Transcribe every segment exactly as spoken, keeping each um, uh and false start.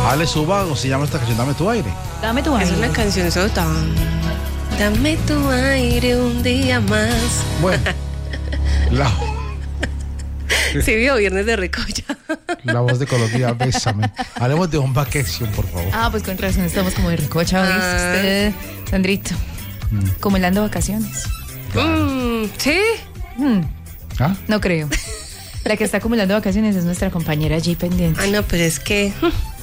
Ale Subago se llama esta canción, Dame tu aire. Dame tu aire. Es una canción sota. Dame tu aire un día más. Bueno, la, sí, vio Viernes de Recocha. la voz de Colombia, bésame. Hablemos de un vacation, por favor. Ah, pues con razón estamos como de recocha, ¿ves? Ah. Usted, Sandrito, mm. acumulando vacaciones. Mm, ¿Sí? Mm. ¿Ah? No creo. La que está acumulando vacaciones es nuestra compañera G Pendiente. Ah, no, pero es que...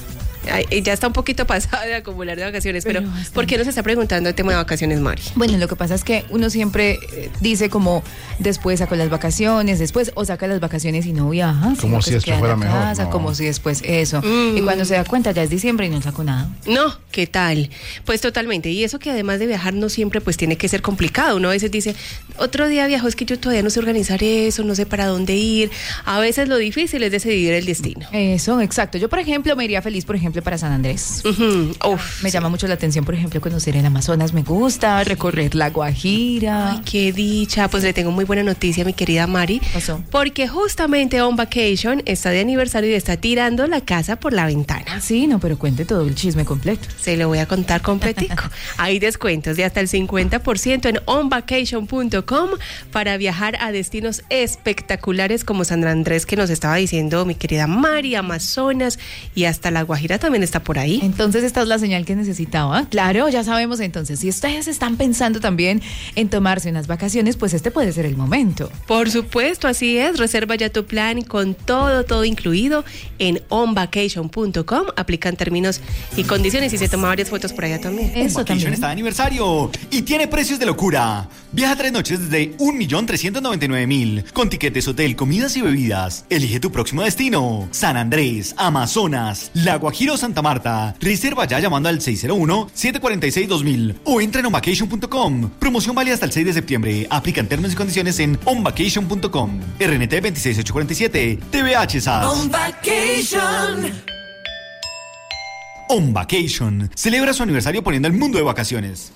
Ay, ya está un poquito pasada de acumular de vacaciones, pero, pero ¿por qué nos está preguntando el tema de vacaciones, Mari? Bueno, lo que pasa es que uno siempre dice como después saco las vacaciones, después o saca las vacaciones y no viaja. Como si esto fuera mejor. Casa, no. Como si después eso. Mm. Y cuando se da cuenta ya es diciembre y no sacó nada. No, ¿qué tal? Pues totalmente. Y eso que además de viajar no siempre pues tiene que ser complicado. Uno a veces dice, otro día viajo, es que yo todavía no sé organizar eso, no sé para dónde ir. A veces lo difícil es decidir el destino. Eso, exacto. Yo, por ejemplo, me iría feliz, por ejemplo, para San Andrés. Uh-huh. Uf, me sí. llama mucho la atención, por ejemplo, conocer el Amazonas, me gusta, recorrer la Guajira. Ay, qué dicha. Pues le tengo muy buena noticia, mi querida Mari. ¿Qué pasó? Porque justamente On Vacation está de aniversario y está tirando la casa por la ventana. Sí, no, pero cuente todo el chisme completo. Se lo voy a contar completico. Hay descuentos de hasta el cincuenta por ciento en on vacation punto com para viajar a destinos espectaculares como San Andrés, que nos estaba diciendo mi querida Mari, Amazonas, y hasta la Guajira también está por ahí. Entonces esta es la señal que necesitaba. Claro, ya sabemos entonces, si ustedes están pensando también en tomarse unas vacaciones, pues este puede ser el momento. Por supuesto, así es. Reserva ya tu plan con todo, todo incluido en on vacation punto com. Aplican términos y condiciones y se toma varias fotos por allá también. Eso On Vacation también. está de aniversario y tiene precios de locura. Viaja tres noches desde un millón trescientos noventa y nueve mil con tiquetes, hotel, comidas y bebidas. Elige tu próximo destino. San Andrés, Amazonas, La Guajira o Santa Marta. Reserva ya llamando al seis cero uno, siete cuatro seis, dos mil o entra en on vacation punto com. Promoción válida hasta el seis de septiembre. Aplican términos y condiciones en on vacation punto com. R N T veintiséis mil ochocientos cuarenta y siete. T V H S A S. On Vacation. On Vacation celebra su aniversario poniendo el mundo de vacaciones.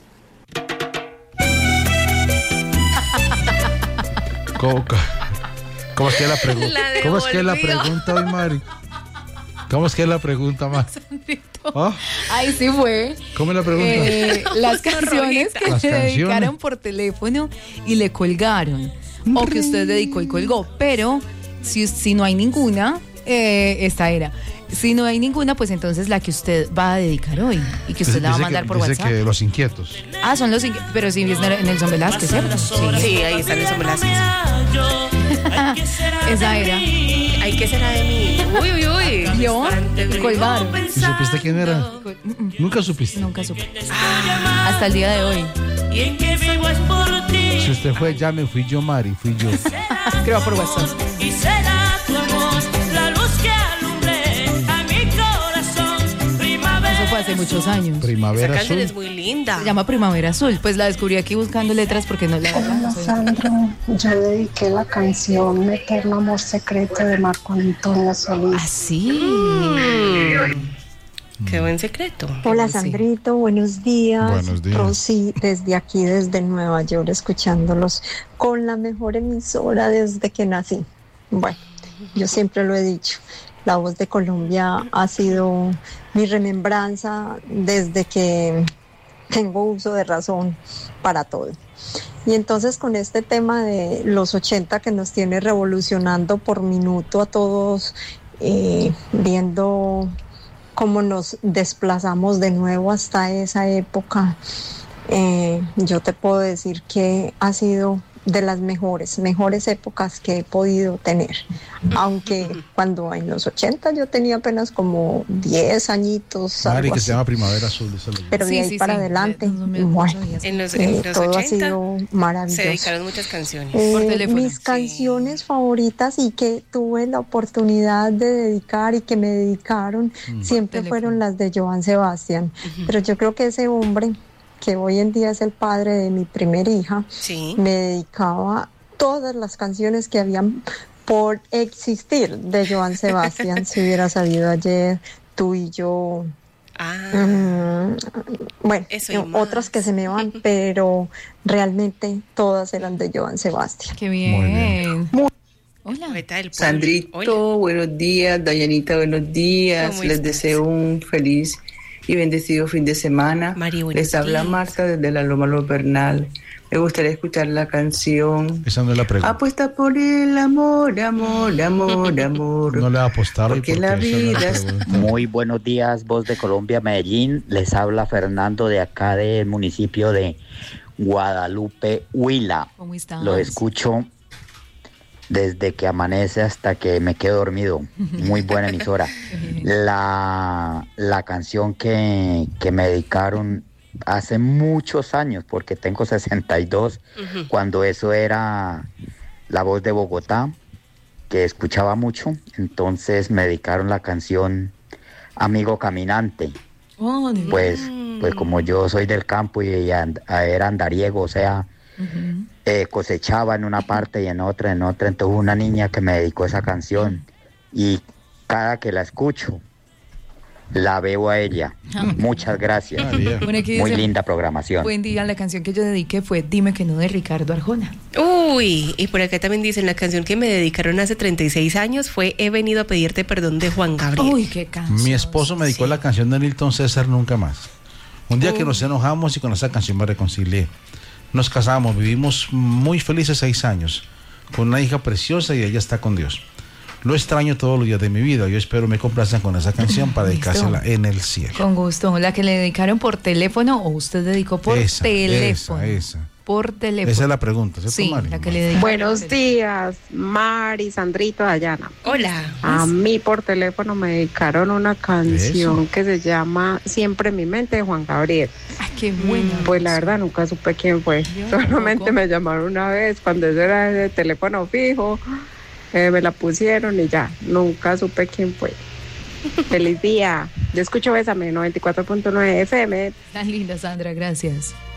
¿Cómo, cómo es que es la pregunta? La ¿Cómo es que es la devolvió. pregunta hoy, Mari? ¿Cómo es que es la pregunta, Mari? ¿Oh? Ahí sí fue. ¿Cómo es la pregunta? Eh, las canciones que Las le canciones. dedicaron por teléfono y le colgaron. O que usted dedicó y colgó. Pero si, si no hay ninguna, eh, esta era. Si no hay ninguna, pues entonces la que usted va a dedicar hoy y que usted Dice- la va a dice mandar que- por dice WhatsApp. que Los Inquietos. Ah, son los cinco. Pero sí, es Nelson Velázquez, ¿cierto? Sí. Sí, ahí están esos Velázquez. Esa era. Ay, ¿qué será de mí? Uy, uy, uy. ¿Vio? Bastante Colgaron. ¿Y supiste quién era? Nunca supiste. Nunca supe. Hasta el día de hoy. Si usted fue, ya me fui yo, Mari, fui yo. Escriba por WhatsApp. Y será tu amor la luz que alumbre a mi corazón. Primavera. Eso fue hace muchos años. Esa Primavera canción Azul. es muy linda. Se llama Primavera Azul. Pues la descubrí aquí buscando letras porque no la Hola no sé. Sandro, yo dediqué la canción Mi Eterno Amor Secreto de Marco Antonio Solís. Así. Mm. Qué buen secreto. Hola Sí. Sandrito, buenos días. Buenos días. Rosy, desde aquí, desde Nueva York, escuchándolos con la mejor emisora desde que nací. Bueno, yo siempre lo he dicho, La Voz de Colombia ha sido mi remembranza desde que tengo uso de razón para todo. Y entonces con este tema de los ochenta que nos tiene revolucionando por minuto a todos, eh, viendo cómo nos desplazamos de nuevo hasta esa época, eh, yo te puedo decir que ha sido de las mejores, mejores épocas que he podido tener. Aunque cuando en los ochenta yo tenía apenas como diez añitos, Mari, algo que así. se llama Primavera Azul. Esa es la- Pero de Sí, ahí sí, para sí. adelante, No, no me- no bueno, sabía. En los, eh, en los todo ha ochenta sido se maravilloso. dedicaron muchas canciones. Eh, Por teléfono. mis Sí. canciones favoritas y que tuve la oportunidad de dedicar y que me dedicaron siempre Teléfono. fueron las de Joan Sebastián. Pero yo creo que ese hombre, que hoy en día es el padre de mi primer hija, Sí. me dedicaba todas las canciones que habían por existir de Joan Sebastián. Si hubiera sabido ayer, Tú y yo. Ah, Mm, bueno, Eso y eh, más. otras que se me van, pero realmente todas eran de Joan Sebastián. Qué Muy bien. bien. Hola. Poeta del pueblo. Sandrito, Hola. buenos días. Dayanita, buenos días. ¿Cómo Les estás? deseo un feliz y bendecido fin de semana. Mari, buenos Les habla días. Marta desde la Loma Los Bernal. Me gustaría escuchar la canción Esa no es la pregunta. Apuesta por el amor, amor, amor, amor. No le va a apostar hoy Porque porque la esa no es vida la es- pregunta. Muy buenos días, voz de Colombia, Medellín. Les habla Fernando de acá del municipio de Guadalupe, Huila. ¿Cómo estás? Lo escucho desde que amanece hasta que me quedo dormido. Muy buena emisora. La, la canción que, que me dedicaron hace muchos años, porque tengo sesenta y dos, Ujú. cuando eso era La Voz de Bogotá, que escuchaba mucho, entonces me dedicaron la canción Amigo Caminante. Oh, de- Pues, pues como yo soy del campo y and- era andariego, o sea, Ujú. eh, cosechaba en una parte y en otra, en otra, entonces hubo una niña que me dedicó esa canción y cada que la escucho, la veo a ella. Muchas gracias. Ah, bien. Bueno, aquí Muy dice, linda programación. buen día, la canción que yo dediqué fue Dime que no, de Ricardo Arjona. Uy, y por acá también dicen, la canción que me dedicaron hace treinta y seis años fue He venido a pedirte perdón de Juan Gabriel. Uy, qué canción. Mi esposo me dedicó sí. la canción de Nilton César Nunca Más. Un día que Oh. nos enojamos y con esa canción me reconcilié. Nos casamos, vivimos muy felices seis años, con una hija preciosa y ella está con Dios. Lo extraño todos los días de mi vida. Yo espero me complazcan con esa canción para Listo. dedicársela en el cielo. Con gusto. ¿La que le dedicaron por teléfono o usted dedicó por Esa, teléfono? esa, esa. Por teléfono. Esa es la pregunta, ¿cierto, Sí, Mari? la que le dedicaron. Buenos por teléfono. días, Mari, Sandrito, Dayana. Hola. A mí por teléfono me dedicaron una canción Eso. que se llama Siempre en mi mente de Juan Gabriel. Ay, qué buena. Pues la verdad nunca supe quién fue. Yo Solamente tampoco. me llamaron una vez cuando eso era de teléfono fijo. eh, me la pusieron y ya. Nunca supe quién fue. Feliz día. Yo escucho Bésame noventa y cuatro punto nueve F M. Tan linda, Sandra, gracias.